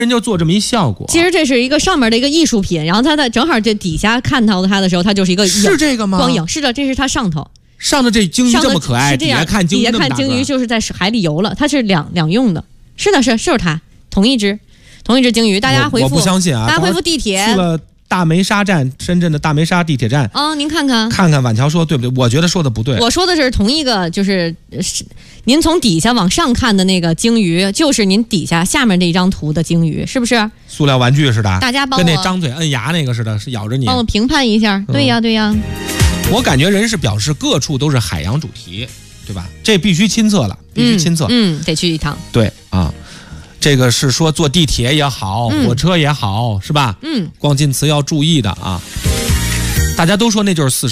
人就做这么一效果。 其实这是一个上面的一个艺术品，然后它的正好这底下看到它的时候，它就是一个是这个吗？ 光影，是的，这是它上头。 上的这鲸鱼这么可爱，底下看鲸鱼那么大个， 底下看鲸鱼就是在海里游了，它是两用的。是的，就是它，同一只鲸鱼。大家回复， 我不相信啊！ 大家回复地铁去了大梅沙站，深圳的大梅沙地铁站啊，您看看婉乔说对不对？我觉得说的不对。 我说的是同一个，就是您从底下往上看的那个鲸鱼，就是您底下下面那一张图的鲸鱼，是不是？ 塑料玩具似的， 大家帮我跟那张嘴摁牙那个似的，是咬着你。 帮我评判一下。对呀，对呀。 我感觉人是表示各处都是海洋主题，对吧？这必须亲测了，必须亲测。 得去一趟。 对啊。这个是说坐地铁也好，火车也好，是吧？光进词要注意的啊。大家都说那就是